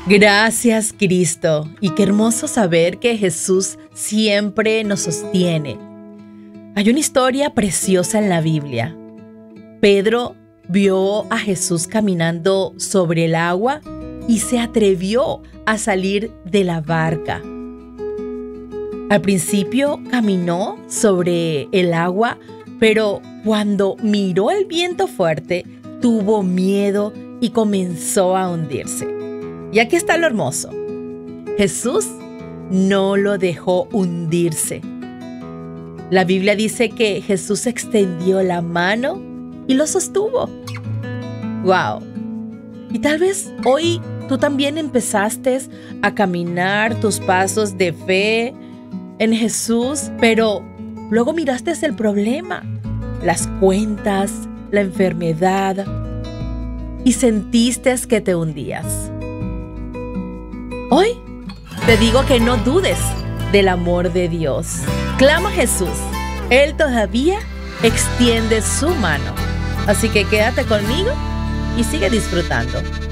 Gracias, Cristo. Y qué hermoso saber que Jesús siempre nos sostiene. Hay una historia preciosa en la Biblia. Pedro vio a Jesús caminando sobre el agua y se atrevió a salir de la barca. Al principio caminó sobre el agua, pero cuando miró el viento fuerte, tuvo miedo y comenzó a hundirse. Y aquí está lo hermoso. Jesús no lo dejó hundirse. La Biblia dice que Jesús extendió la mano y lo sostuvo. ¡Wow! Y tal vez hoy tú también empezaste a caminar tus pasos de fe en Jesús, pero luego miraste el problema, las cuentas, la enfermedad y sentiste que te hundías. Hoy te digo que no dudes del amor de Dios. Clama a Jesús. Él todavía extiende su mano. Así que quédate conmigo y sigue disfrutando.